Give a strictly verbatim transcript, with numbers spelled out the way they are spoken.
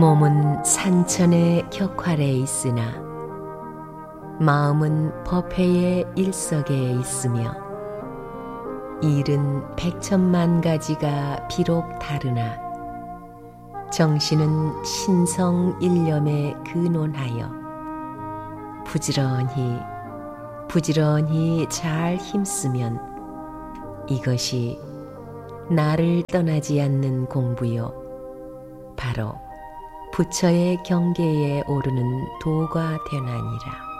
몸은 산천의 격활에 있으나 마음은 법회의 일석에 있으며 일은 백천만 가지가 비록 다르나 정신은 신성일념에 근원하여 부지런히 부지런히 잘 힘쓰면 이것이 나를 떠나지 않는 공부요 바로 부처의 경계에 오르는 도가 되나니라.